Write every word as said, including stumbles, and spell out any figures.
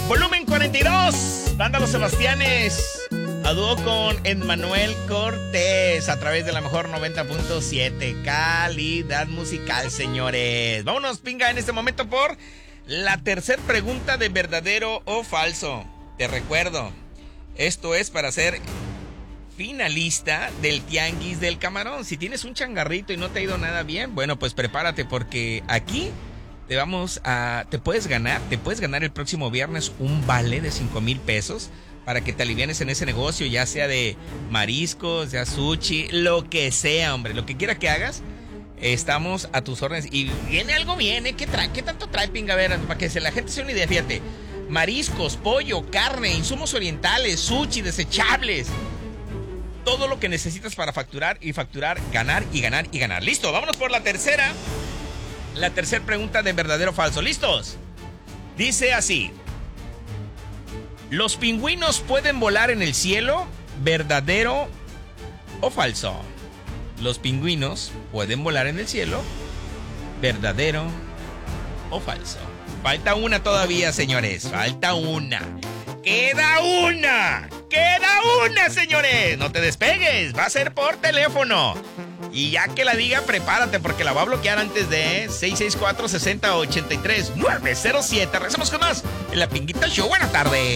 Volumen cuarenta y dos. Banda Los Sebastianes. A dúo con Emmanuel Cortés a través de la mejor noventa punto siete. Calidad musical, señores. Vámonos, pinga, en este momento por la tercera pregunta de verdadero o falso. Te recuerdo, esto es para ser finalista del Tianguis del Camarón. Si tienes un changarrito y no te ha ido nada bien, bueno, pues prepárate porque aquí te vamos a... Te puedes ganar, te puedes ganar el próximo viernes un vale de cinco mil pesos para que te alivianes en ese negocio, ya sea de mariscos, ya sushi, lo que sea, hombre, lo que quiera que hagas, estamos a tus órdenes. Y viene algo bien, ¿eh? ¿Qué trae? ¿Qué tanto trae, pinga? A ver, para que se la gente se una idea, fíjate. Mariscos, pollo, carne, insumos orientales, sushi, desechables. Todo lo que necesitas para facturar y facturar, ganar y ganar y ganar. Listo, vámonos por la tercera. La tercera pregunta de verdadero o falso. ¿Listos? Dice así. ¿Los pingüinos pueden volar en el cielo? ¿Verdadero o falso? ¿Los pingüinos pueden volar en el cielo? ¿Verdadero o falso? Falta una todavía, señores. Falta una. ¡Queda una! ¡Queda una, señores! No te despegues. Va a ser por teléfono. Y ya que la diga, prepárate porque la va a bloquear antes de seis seis cuatro, seis cero ocho tres, nueve cero siete. Regresamos con más en La Pinguita Show. Buenas tardes.